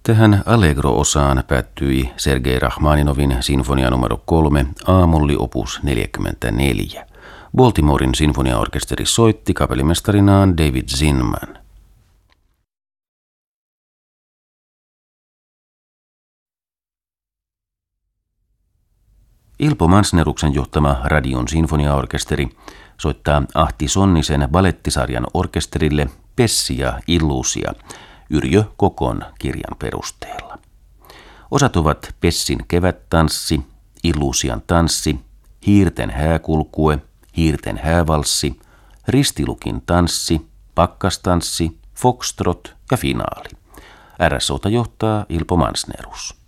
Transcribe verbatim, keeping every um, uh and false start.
Tähän Allegro-osaan päättyi Sergei Rachmaninovin sinfonia numero kolme Aamulli opus neljäkymmentäneljä. Baltimoren sinfoniaorkesteri soitti kapellimestarinaan David Zinman. Ilpo Mansneruksen johtama Radion sinfoniaorkesteri soittaa Ahti Sonnisen balettisarjan orkesterille Pessia Illuusia Yrjö Kokon kirjan perusteella. Osat ovat Pessin kevättanssi, Illuusian tanssi, Hiirten hääkulkue, Hiirten häävalssi, Ristilukin tanssi, Pakkastanssi, Foxtrot ja finaali. R S O:ta johtaa Ilpo Mansnerus.